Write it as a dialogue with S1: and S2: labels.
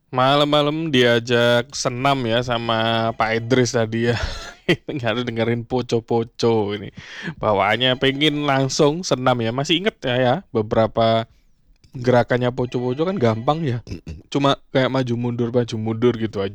S1: Malam-malam diajak senam ya sama Pak Idris tadi ya. Harus dengerin poco-poco ini. Bawaannya pengen langsung senam ya. Masih inget ya beberapa gerakannya poco-poco kan gampang ya. Cuma kayak maju mundur gitu aja.